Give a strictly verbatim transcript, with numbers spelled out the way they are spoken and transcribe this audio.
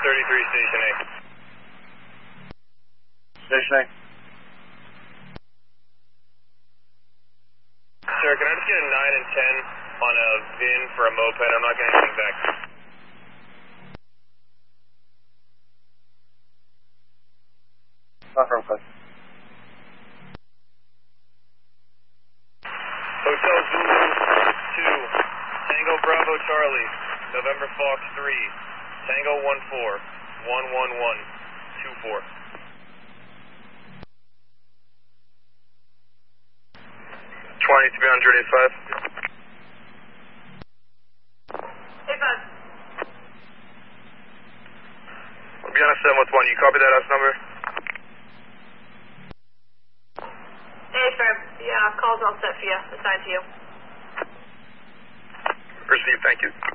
thirty-three, Station A. Station A. Sir, can I just get a nine and ten on a V I N for a moped? I'm not getting anything back. Not from Quest. Hotel Zulu two, Tango Bravo Charlie, November Fox three, Tango one four, one one one, two four. twenty to be on Judy five. Hey, five. We'll be on a seven with one. You copy that house number? Hey, firm. Yeah, call's all set for you. Assigned to you. Received, thank you.